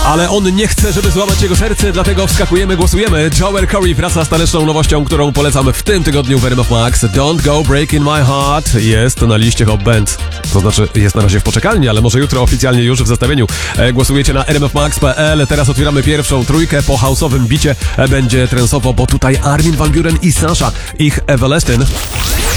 Ale on nie chce, żeby złamać jego serce, dlatego wskakujemy, głosujemy. Joel Corey wraca z taneczną nowością, którą polecamy w tym tygodniu w RMF Max. Don't Go Breaking My Heart jest na liście Hot Band. To znaczy jest na razie w poczekalni, ale może jutro oficjalnie już w zestawieniu. Głosujecie na rmfmax.pl. Teraz otwieramy pierwszą trójkę. Po house'owym bicie będzie trensowo, bo tutaj Armin van Buuren i Sasha, ich Everlasting.